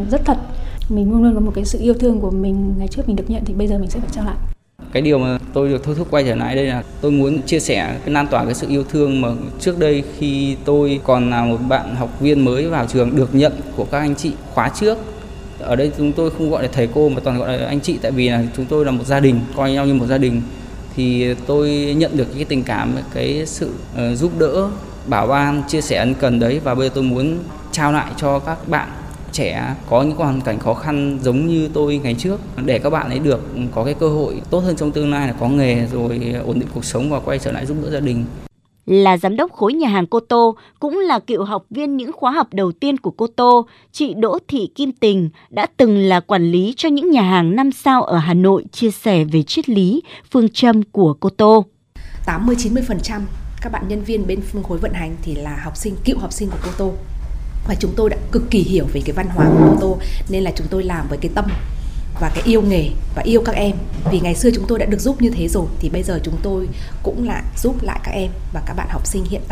rất thật. Mình luôn luôn có một cái sự yêu thương của mình ngày trước mình được nhận thì bây giờ mình sẽ phải trao lại. Cái điều mà tôi được thôi thúc quay trở lại đây là tôi muốn chia sẻ, lan tỏa cái sự yêu thương mà trước đây khi tôi còn là một bạn học viên mới vào trường được nhận của các anh chị khóa trước. Ở đây chúng tôi không gọi là thầy cô mà toàn gọi là anh chị, tại vì là chúng tôi là một gia đình, coi nhau như một gia đình. Thì tôi nhận được cái tình cảm, cái sự giúp đỡ, bảo ban, chia sẻ ân cần đấy, và bây giờ tôi muốn trao lại cho các bạn trẻ có những hoàn cảnh khó khăn giống như tôi ngày trước, để các bạn ấy được có cái cơ hội tốt hơn trong tương lai, là có nghề rồi ổn định cuộc sống và quay trở lại giúp đỡ gia đình. Là giám đốc khối nhà hàng Cô Tô, cũng là cựu học viên những khóa học đầu tiên của Cô Tô, chị Đỗ Thị Kim Tình đã từng là quản lý cho những nhà hàng 5 sao ở Hà Nội chia sẻ về triết lý, phương châm của Cô Tô. 80-90% các bạn nhân viên bên khối vận hành thì là cựu học sinh của Cô Tô. Và chúng tôi đã cực kỳ hiểu về cái văn hóa của Cô Tô, nên là chúng tôi làm với cái tâm và cái yêu nghề và yêu các em. Vì ngày xưa chúng tôi đã được giúp như thế rồi thì bây giờ chúng tôi cũng lại giúp lại các em và các bạn học sinh hiện tại.